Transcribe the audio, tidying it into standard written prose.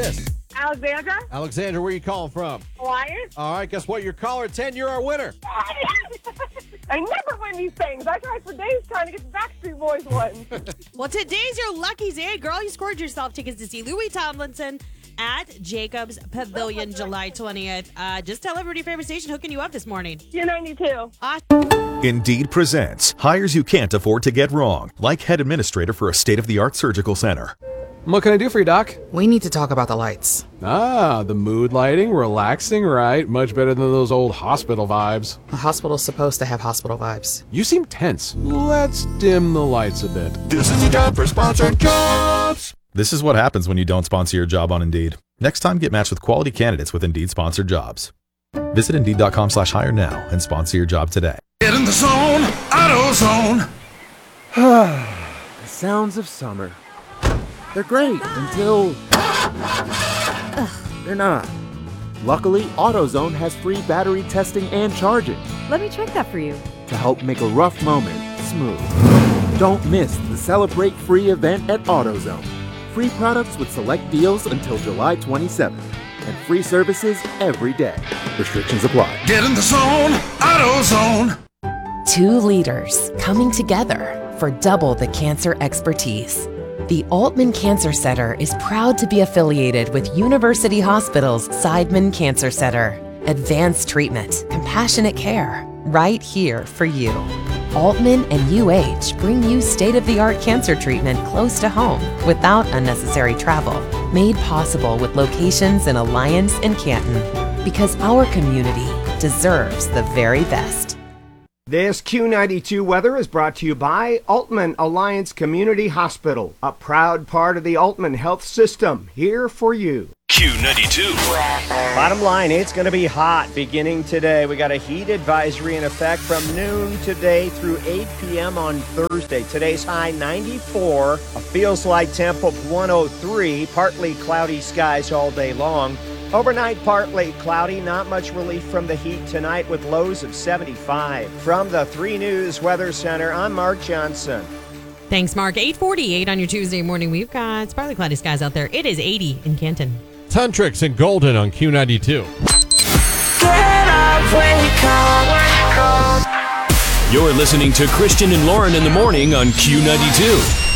this? Alexandra? Alexandra, where you calling from? Hawaiian? All right, guess what? You're caller 10. You're our winner. I never win these things. I tried for days trying to get the Backstreet Boys one. Well, today's your lucky day, girl. You scored yourself tickets to see Louis Tomlinson at Jacobs Pavilion July 20th. Just tell everybody favorite station hooking you up this morning. Q92. Indeed presents hires you can't afford to get wrong, like head administrator for a state-of-the-art surgical center. What can I do for you, Doc? We need to talk about the lights. Ah, the mood lighting, relaxing, right? Much better than those old hospital vibes. A hospital's supposed to have hospital vibes. You seem tense. Let's dim the lights a bit. This is your job for sponsored jobs. This is what happens when you don't sponsor your job on Indeed. Next time, get matched with quality candidates with Indeed sponsored jobs. Visit Indeed.com/hire now and sponsor your job today. Get in the zone, AutoZone. The sounds of summer. They're great until they're not. Luckily, AutoZone has free battery testing and charging Let me check that for you. to help make a rough moment smooth. Don't miss the Celebrate Free event at AutoZone. Free products with select deals until July 27th. And free services every day. Restrictions apply. Get in the zone, AutoZone. 2 leaders coming together for double the cancer expertise. The Altman Cancer Center is proud to be affiliated with University Hospital's Seidman Cancer Center. Advanced treatment, compassionate care, right here for you. Altman and UH bring you state-of-the-art cancer treatment close to home without unnecessary travel. Made possible with locations in Alliance and Canton. Because our community deserves the very best. This Q92 weather is brought to you by Altman Alliance Community Hospital, a proud part of the Altman Health System, here for you. Q92. Bottom line, it's going to be hot beginning today. We got a heat advisory in effect from noon today through 8 p.m. on Thursday. Today's high 94, a feels like temp of 103, partly cloudy skies all day long. Overnight, partly cloudy, not much relief from the heat tonight with lows of 75. From the 3 News Weather Center, I'm Mark Johnson. Thanks, Mark. 8:48 on your Tuesday morning. We've got partly cloudy skies out there. It is 80 in Canton. Tuntrix and Golden on Q92. Get up, wake up. You're listening to Christian and Lauren in the morning on Q92.